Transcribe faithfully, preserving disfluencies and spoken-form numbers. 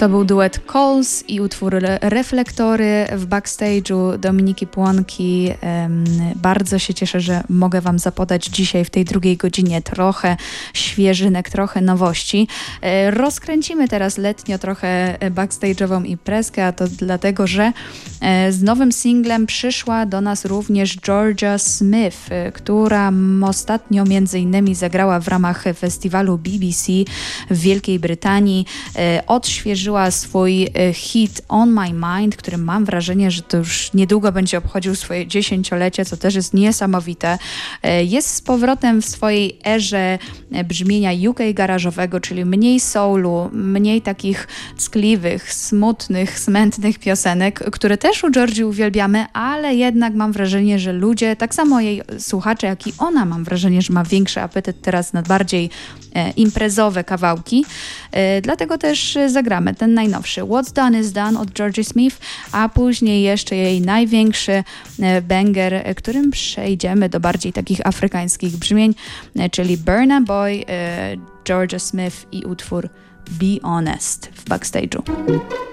To był duet Coles i utwór Reflektory w backstage'u Dominiki Płonki. Bardzo się cieszę, że mogę wam zapodać dzisiaj w tej drugiej godzinie trochę świeżynek, trochę nowości. Rozkręcimy teraz letnio trochę backstage'ową imprezkę, a to dlatego, że z nowym singlem przyszła do nas również Jorja Smith, która ostatnio między innymi zagrała w ramach festiwalu B B C w Wielkiej Brytanii. Odświeżyła swój hit On My Mind, który mam wrażenie, że to już niedługo będzie obchodził swoje dziesięciolecie, co też jest niesamowite. Jest z powrotem w swojej erze brzmienia U K garażowego, czyli mniej soulu, mniej takich ckliwych, smutnych, smętnych piosenek, które też u Georgii uwielbiamy, ale jednak mam wrażenie, że ludzie, tak samo jej słuchacze, jak i ona, mam wrażenie, że ma większy apetyt teraz na bardziej e, imprezowe kawałki. E, dlatego też zagramy ten najnowszy What's Done Is Done od Georgie Smith, a później jeszcze jej największy e, banger, którym przejdziemy do bardziej takich afrykańskich brzmień, e, czyli Burna Boy, e, Georgia Smith i utwór Be Honest w backstage'u.